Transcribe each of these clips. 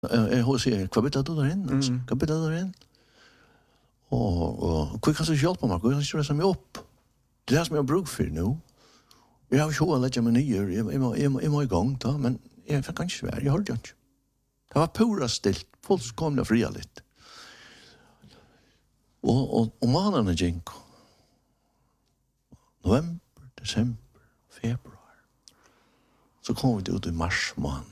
Jag säger, vad vill du där in? Vad vill du där in? Och hur kan du hjälpa mig? Hur kan du resa mig upp? Det är som jag bruk för nu. Jag har ju att lägga mig ner. Jag må igång då, men jag kan inte svära. Jag hörde inte. Det var pura stilt. Fullkomligt frialigt. Och månaderna gick. November, december, februar. Så kom vi ut i mars månad.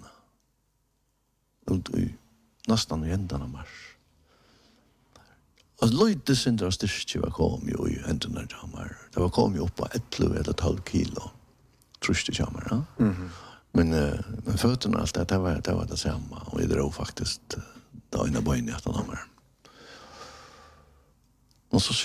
Ut i nästan i ändan av mars. Och lite syndra styrke var kom ju i ändan av mars. Det var kom ju upp på 11 eller 12 kilo. Truste jammer, ja. Men fötterna allt det var det samma. Och jag drog faktiskt då innan böjen efter dem här. Och så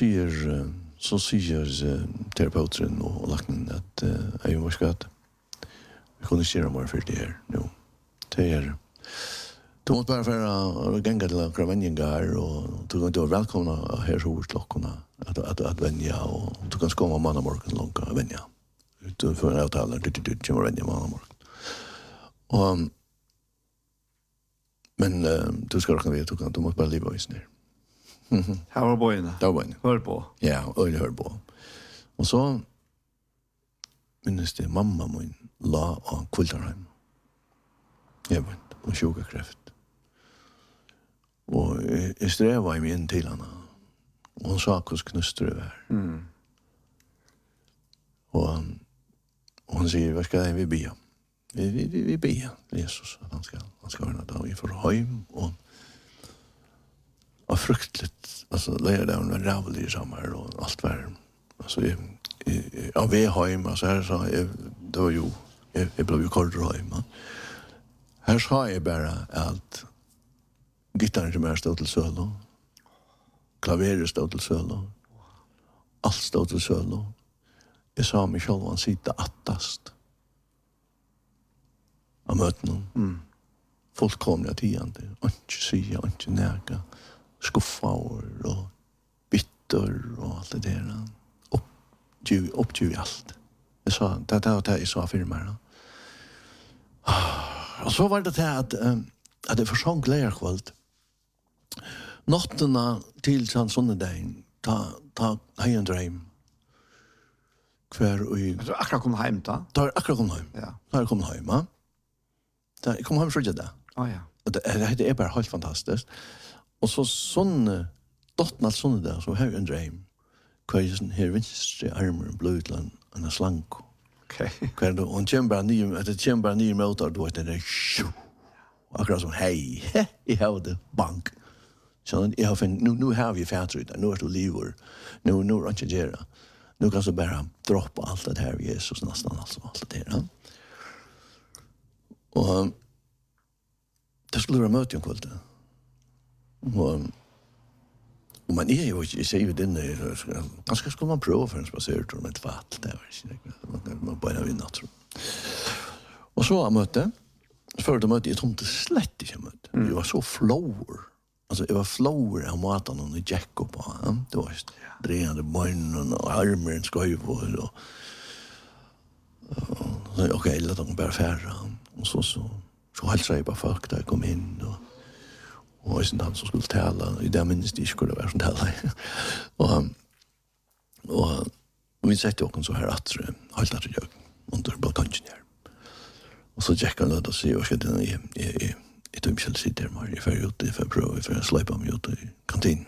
säger terapeuten och lakten att jag måste att vi kunde se mer för det här nu. Det är du måste bara för att gänga till kravänningar och du kan vara välkomna här så klockorna att vänja och du kan komma manna morgon långt att vänja. Du får en avtal du kommer vänja manna morgon. Och men du ska räkna med att du måste bara leva i snär. Här var bojorna. Där var bojorna. Hör på. Ja, och jag hör på. Och så minns det mamma min la och Kultarheim. Jag vet, och sjukkräft. Och jag strävade mig in till henne. Och hon sa hur knustre det var. Och hon säger, vad ska vi be? Vi ber Jesus att han ska ordna det. Vi får hem och fruktligt. Alltså, lära det en rävlig sommar och allt var. Alltså, ja, vi är hem. Alltså, här sa jag, det var ju, jag blev ju kortare hem. Här sa jag bara att gitarren som är stod till solo. Klaveret stod till solo. Allt stod till solo. Jag sa mig själv han sitta attast. Av möten. Fullkomliga tionde. Inte sya, inte näga. Skuffaur och bitter och allt det där. Uppgiv allt. Jag sa, det jag sa för mig. Och så var det att det försång lärarkvalt. Notterna till söndagen ta en dröm. Kvar i Så akkurat kom hem då? Tar akkurat kom hem. Ja. Tar kom hem, va? Jag kom hem så det. Ja. Det är bara helt fantastiskt. Och så sån dottern sån där så har en dröm. Kvar i sån här vinstre armen blötland en slank. Okej. Kvar då hon kämpar ny motor då det där. Akkurat som hej. I har det bank. Så jag har nu har vi färdigt nu är det lever. Nu är det inte gera. Nu kan så bara droppa allt det här Jesus nästan allt det där. Och det skulle vara möte en kväll. Och man är ju inte säger den ganska skulle man prova för en spacertur med ett fatt där man bara vinner tror. Och så möte för det möte jag tror inte slett inte möte. Det var så flower. Alltså det var flower av maten och Jacob på. Det var just drejande barnen och armen skojv och okej, låt dem bara färra. Och så hälsade jag bara folk där kom in och sen han som skulle tala i det minst det skulle vara som tala. och vi sätter oss så här att helt att jag under balkongen här. Och så checkar han och säger att det är ett umskall sitter mer i för prova för att släppa mig ut i kantinen.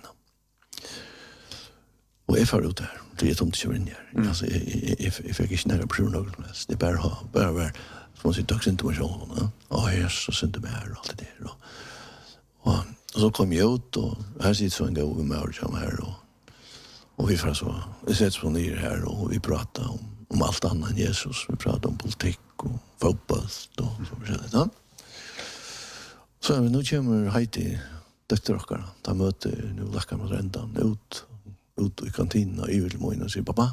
Och jag får ut där. Det är tomt att köra in här. Alltså, jag fick inte nära person något mest. Det är bara var som sitt dagsinformation. Och här så synte mig här och allt det där. Och så kom jag ut och här sitter så en gång med mig här. Och vi får så, vi sätts på ner här och vi pratar om allt annat än Jesus. Vi pratar om politik och fotboll och så vidare. Ja. Så nu kommer Heidi, dötterockar. Ta möte, nu lackar man rändan ut i kantinen och över till mig och säger, pappa,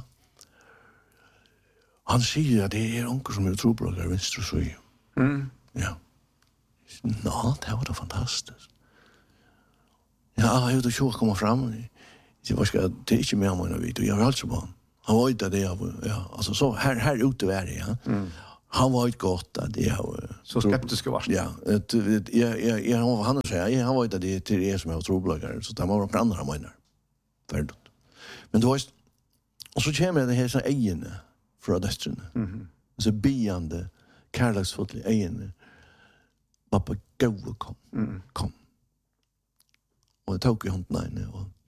han säger att det är onkel som är trobrökare vänster och så. Ja. Nå, det var då fantastiskt. Ja, jag vet inte att komma fram. Det är inte mer än vid. Jag har alltså på han. Han var inte det. Ja, alltså så här ute var det, ja. Han var ett gott att det har Så skeptisk var det. ja, han säger han var inte det till er som är otroblagare så det var på andra menar. Färdigt. Men det var och så kommer det här så egna från döttrarna. Så biande kärleksfulla egna. Pappa gå kom. Kom. Och jag tog i handen inne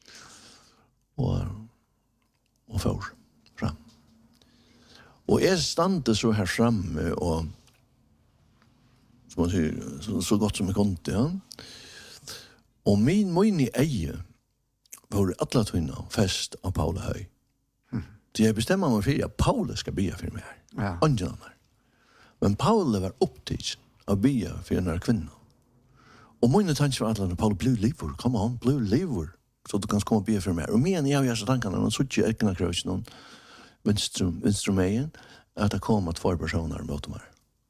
och för fram. Och jag stannade så här framme och som man säger, så gott som jag kunde. Ja. Och min i eje var alla tvinna fest av Paula Höj. Så jag bestämmer mig för att Paula ska bia för mig här. Ja. Ingen annan. Men Paula var upptids att bia för en kvinna. Och min tanke var att Paula blev livor. Kom on, blev livor. Så du kan komma och bia för mig. Och men jag har så tankarna, man såg ju äckna krös någon vinstrumejen att det kom att 2 personer mot mig.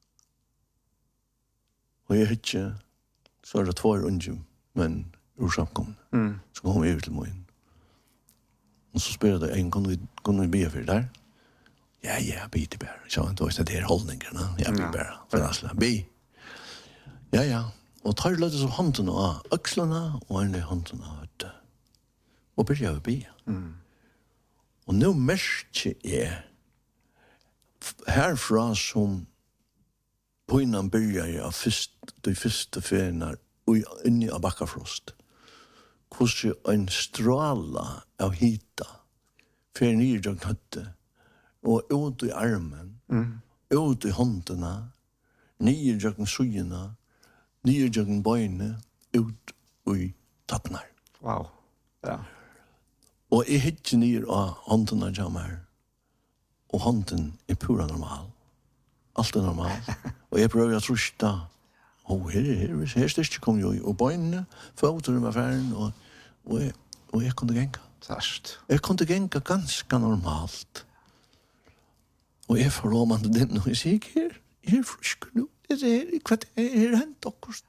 Och jag hittar så det 2 unge men ur samkomna. Så kom jag ut till mig. Och så spelade jag kunde vi be för det där? Ja, be till bara. Så då är det hållningarna. Jag be bara. För Asla, be. Ja. Och tar lite så handen av axlarna och en handen av det. Och börjar be. Och nu märker jag härfra som på innan börjar jag de första färgerna inne av Backafrost. Hvordan en stråla av hita fer ned i knøtte og ut i armen, ut i håndene, ned i sujene, ned i bøyene, ut i tattene. Wow. Ja. Og jeg hittar ned av håndene jammer, og hånden pura normal. Alt normal. Og jeg prøver å trusta. Her styrke kom jo, og bøynene, føttene var ferden, og jeg kunne genka. Tørst. Jeg kunne genka ganske normalt. Og jeg får lov til den, og jeg sier, jeg frisk nå. Hva er hendt akkurat?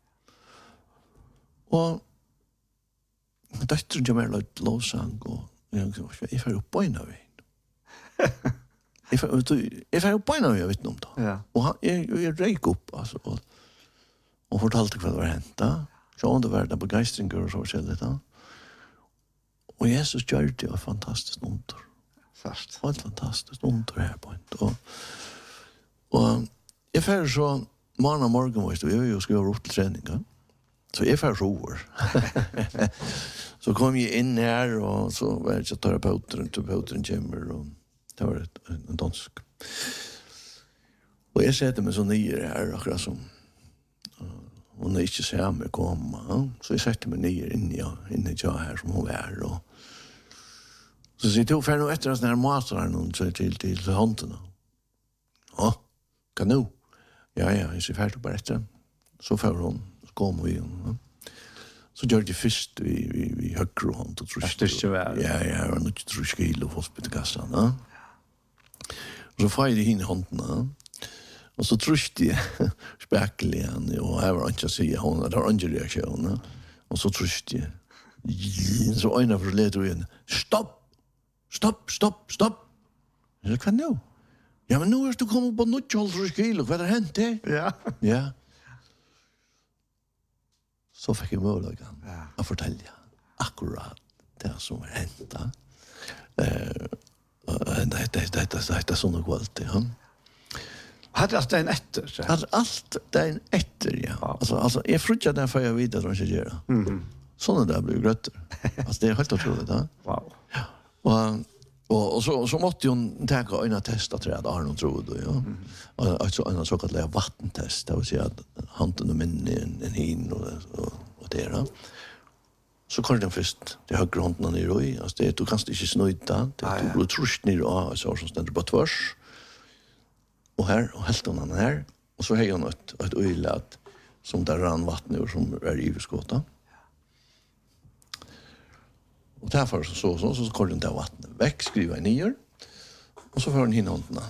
Og døtteren kommer litt lovsang, og jeg får jo bøyne av en. Jeg får jo bøyne av en, jeg vet noe om det. Ja. Og jeg reik opp, altså, og fortalte hva det var hendt da. Så om det var det begeistringer og så forskjellig da. Og Jesus gjør det jo fantastisk under. Først. Helt fantastisk under her på en. Og jeg får så morgen, vet du, jeg vil jo skrive opp til treninga. Så jeg får så over. Så kom jeg inn her, og så var det ikke terapeuteren kommer, og det var en dansk. Og jeg setter meg så nye her, akkurat som hon är inte så med komma så jag sätter mig ner inne jag här som hon är och så sitter hon för nu efter att när matar någon så till handen. Ja, kan nu. Ja, jag ser färdigt bara efter. Så får hon komma vi. Så gör det först vi högre hand och trust. Ja, och nu trust kilo hospitalkassan, ja. Så får jag det in i handen. Och så tröst jag späckligen och jag var inte att säga hon hade en reaktion. Och så tröst jag. Så en av ledaren stopp. Jag kan nu. Ja, men nu är du kommit på 90 kilo. Vad har hänt det? Ja. Så fick jag möjligheten att fortälja akkurat det som har hänt. Det är sådana kvalitet, ja. Hade allt en efter? Hade allt den efter, ja. Alltså jag fruktar den för jag vet att de ska göra. Sådana där blir grötter. Alltså det är helt otroligt, ja. Wow. Och så måste hon ta en test att träda Arnold trodde, ja. Alltså en så kallad vattentest, det vill säga att handen och minnen en hin och det då. Så kommer den först det högra handen ner i, alltså det du kan inte snöta, det blir trust ner och så som ständer på tvärs. Och här och helt annan här och så har hon ett ölat som där rann vatten ur som är i skåta. Och därför så kommer den där vattnet väck, skriva ner och så får den hinna handen.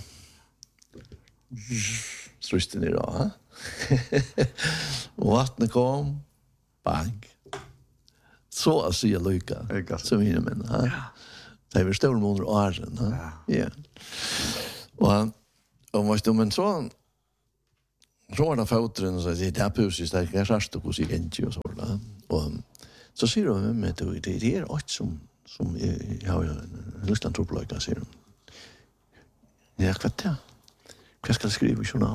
Strösten ner då. Och vattnet kom, bang. Så att säga lycka som hinner men. Det är väl stor månader åren. Ja. Och Och måste men så var det fotren så det där pussy så det är så hur sig inte och så där. Och så ser du med det är också som jag har Ryssland tropolöka ser du. Ja, kvarter. Vad ska jag skriva i journal?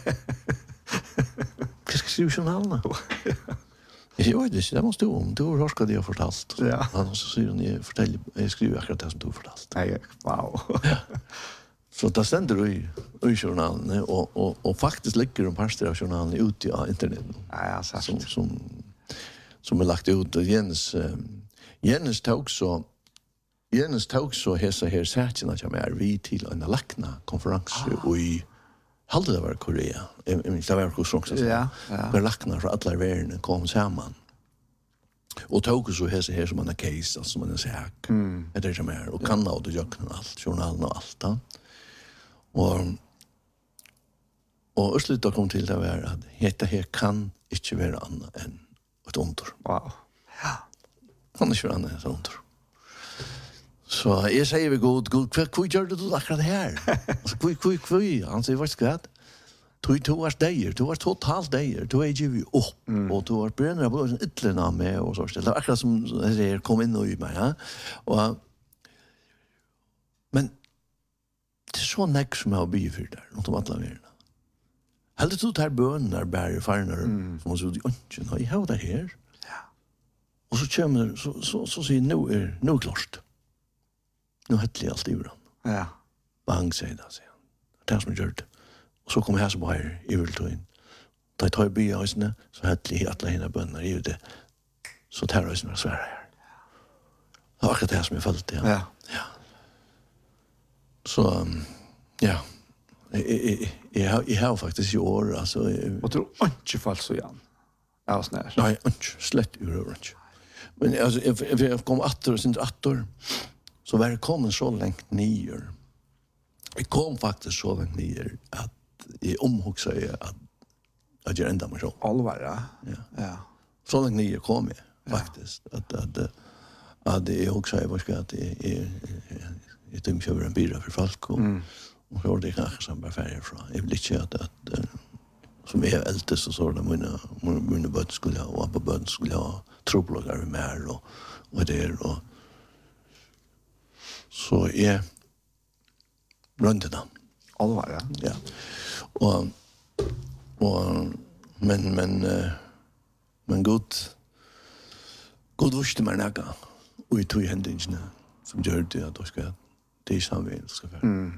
Vad ska jag skriva i journalen? Jag vet inte, det måste du om. Du har hört vad jag har fortalt. Ja. Han så säger jag skriver akkurat det som du har fortalt. Nej, wow. Så det ständer i journalen och faktiskt ligger de parster av journalen ute på internet. Ja, sant. Som är lagt ut och Jens tog så hesa här sätterna som är vi till en lakna konferens i halde det var Korea. Det var också Ja. Där lakna för alla världen kom samman. Och tog så hesa här som en case alltså som en sak. Det är som är och kan och det jag kan allt journalen och allt då. Och Östlita kom till det var att detta här kan inte vara annat än ett under. Wow. Ja. Kan inte vara annat än ett under. Så jag säger vi god, hva gjør du akkurat her? Altså, hva? Han sier, vet du hva? Du var deier, du var totalt deier, du er givet opp, og du var brenner på en ytterligere med, og så. Det var akkurat som jeg kom inn og i meg, ja. Men det er så nekk som jeg har bygget for der, rundt om alle verden. Heldig du tar bønner, bærer, farner, som man sier, nei, jeg har det her. Og så kommer det, så sier nå klart. Nu hette jag allt i uran. Ja. Bang säger det, säger han. Det är som jag gjort. Och så kom jag så på här i Viltoin. Da jag tar i byhöjsene, så hette jag alla hina bönder i det. Så tar jag höjsene och svärar här. Det var akkurat det som jag följde, ja. Ja. Så, ja. Jag har faktiskt i år, alltså... Och du har inte fallit så igen? Ja, snär. Nej, inte. Slätt ur inte. Men alltså, jag kom 8 år, sen 8 år. Så var det kommet så långt ner. Jag kom faktiskt så långt ner att jag omhuxade att jag ända mig själv. Allvar, ja. Så långt ner kom jag faktiskt. Att jag också att jag tänkte över en byrå för folk och så var det kanske som bara färger från. Jag vill inte att som är äldst och så där mina böt skulle ha och på böt skulle ha troblogar med och det och så är runt det. Allvar, ja. Och men god visste man näga och i tog händelserna som gör det att då ska det är samvete ska för.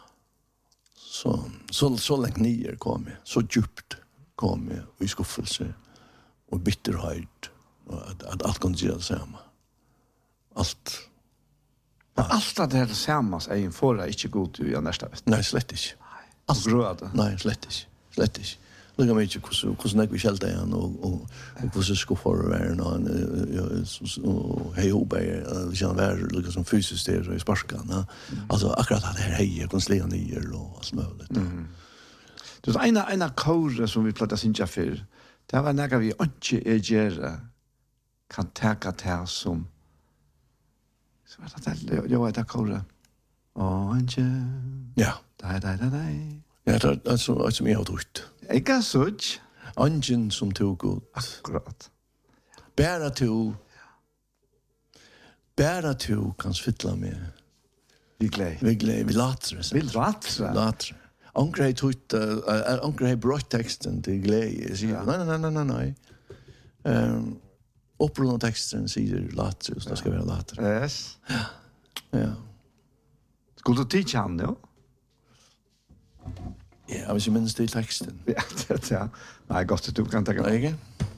Så långt ner kom jag, så djupt kom jag i skuffelse och bitterhet och att allt kunde göra detsamma. Allt. Men allt det här tillsammans är en förra inte god i nästa vecka. Nej, slett inte. Allt gröda. Nej, slett inte. Lugga mig inte hvordan vi kjelta igjen og hvordan skuffer världen och hej hober vi känner världen lukka som fysiskt där i sparkan. Alltså akkurat det här hej kan slå ner och allt möjligt. Det är ena kor som vi plattar synja för. Det var några vi inte är kan täcka det som så var det jag vet att kor. Inte. Ja. Nej. Ja, det är så som jag har trott. Ikke such. Ungen som tog god. Akkurat. Bära to kan fylla med. Vi latre. Latre. Onkel har trott, onkel har brått texten till glädje. Säger nej. Upprunna texten säger latre, så det ska vara latre. Yes. Ja. Skulle du teach han, ja? Ja, hvis jeg minns det i teksten. Ja, det. Nej, gott att du kan ta det. Ikke?